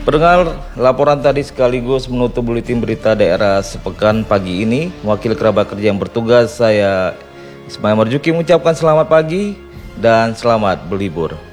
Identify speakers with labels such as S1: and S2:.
S1: Pendengar, laporan tadi sekaligus menutup buletin berita daerah sepekan pagi ini. Wakil kerabat kerja yang bertugas, saya Ismail Marzuki mengucapkan selamat pagi dan selamat berlibur.